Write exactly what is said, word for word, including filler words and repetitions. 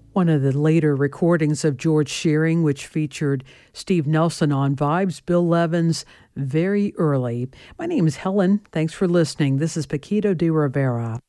One of the later recordings of George Shearing, which featured Steve Nelson on vibes, Bill Levens, Very Early. My name is Helen. Thanks for listening. This is Paquito de Rivera.